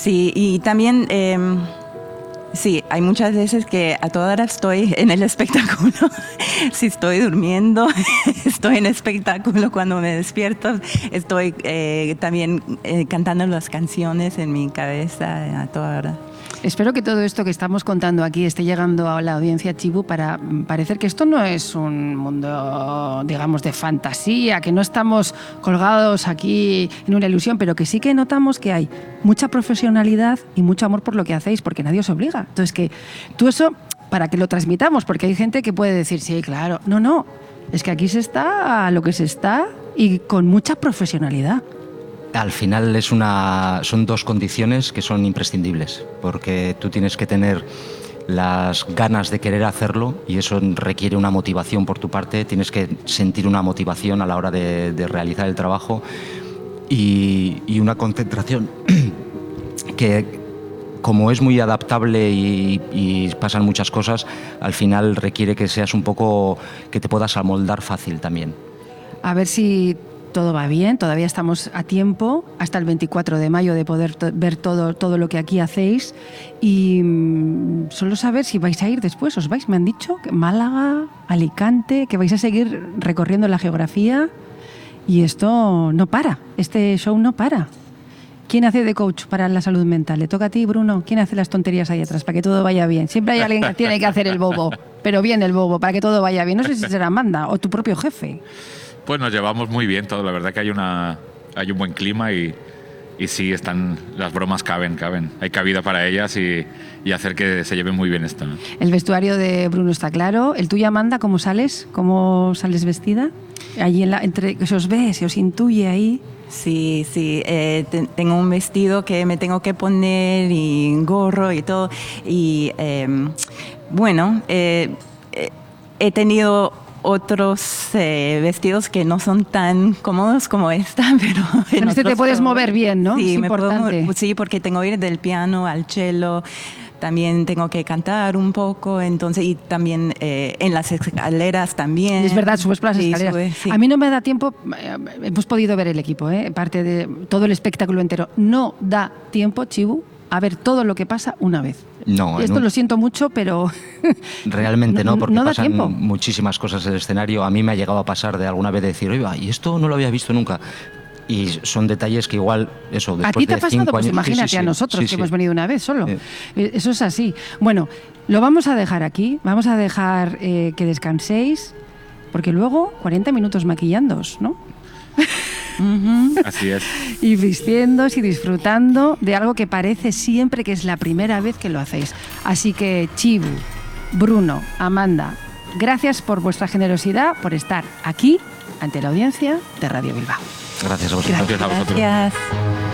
Sí, y también... sí, hay muchas veces que a toda hora estoy en el espectáculo. Si estoy durmiendo, estoy en espectáculo. Cuando me despierto, estoy también cantando las canciones en mi cabeza a toda hora. Espero que todo esto que estamos contando aquí esté llegando a la audiencia, Chibu, para parecer que esto no es un mundo, digamos, de fantasía, que no estamos colgados aquí en una ilusión, pero que sí que notamos que hay mucha profesionalidad y mucho amor por lo que hacéis, porque nadie os obliga. Entonces, que tú eso, para que lo transmitamos, porque hay gente que puede decir, sí, claro, no, es que aquí se está a lo que se está y con mucha profesionalidad. Al final son dos condiciones que son imprescindibles, porque tú tienes que tener las ganas de querer hacerlo y eso requiere una motivación por tu parte, tienes que sentir una motivación a la hora de realizar el trabajo y una concentración que, como es muy adaptable y pasan muchas cosas, al final requiere que seas un poco, que te puedas amoldar fácil también. A ver si todo va bien, todavía estamos a tiempo, hasta el 24 de mayo de poder ver todo lo que aquí hacéis y solo saber si vais a ir después, ¿os vais? Me han dicho que Málaga, Alicante, que vais a seguir recorriendo la geografía y esto no para, este show no para. ¿Quién hace de coach para la salud mental? ¿Le toca a ti, Bruno? ¿Quién hace las tonterías ahí atrás para que todo vaya bien? Siempre hay alguien que tiene que hacer el bobo, pero bien el bobo, para que todo vaya bien. No sé si será Amanda o tu propio jefe. Pues nos llevamos muy bien todo, la verdad que hay un buen clima y sí, las bromas caben. Hay cabida para ellas y hacer que se lleven muy bien esto, ¿no? El vestuario de Bruno está claro. ¿El tuyo, Amanda, cómo sales? ¿Cómo sales vestida? Allí entre se os ve, se os intuye ahí. Sí, tengo un vestido que me tengo que poner y un gorro y todo. Y bueno, he tenido otros vestidos que no son tan cómodos como esta, pero en este te puedes mover bien, ¿no? Sí, es importante. Sí, porque tengo que ir del piano al cello, también tengo que cantar un poco, entonces, y también en las escaleras también. Es verdad, subes por las escaleras. Sí. A mí no me da tiempo, hemos podido ver el equipo, parte de todo el espectáculo entero. No da tiempo, Chibu, a ver todo lo que pasa una vez. No, esto lo siento mucho, pero... Realmente no, porque pasan tiempo. Muchísimas cosas en el escenario. A mí me ha llegado a pasar de alguna vez de decir, oiga, y esto no lo había visto nunca. Y son detalles que igual, eso, después de 5 años... ¿A ti te ha pasado? Pues imagínate sí, a nosotros que hemos venido una vez solo. Eso es así. Bueno, lo vamos a dejar aquí, vamos a dejar que descanséis, porque luego 40 minutos maquillándoos, ¿no? Así es. Y vistiéndoos y disfrutando de algo que parece siempre que es la primera vez que lo hacéis. Así que, Chibu, Bruno, Amanda, gracias por vuestra generosidad, por estar aquí ante la audiencia de Radio Bilbao. Gracias a vosotros. Gracias.